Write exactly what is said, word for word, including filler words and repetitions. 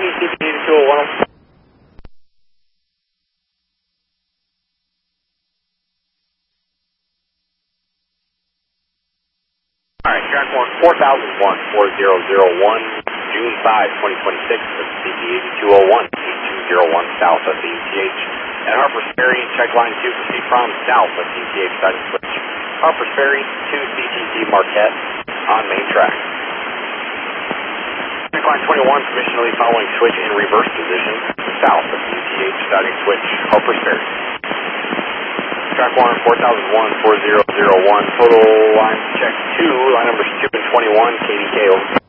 C P eighty-two oh one. Alright, track one, four thousand one, four zero zero one, June fifth, twenty twenty-six, with C P eighty-two oh one, eight two zero one south of the E T H. At Harper's Ferry, check line two, proceed from south of the E T H starting switch. Harper's Ferry to C T C Marquette on main track. Check line twenty-one, permissionally following switch in reverse position, south of the E T H starting switch, Harper's Ferry. Track one, four thousand one, four zero zero one, total line check two, line numbers two and twenty-one, K D K over.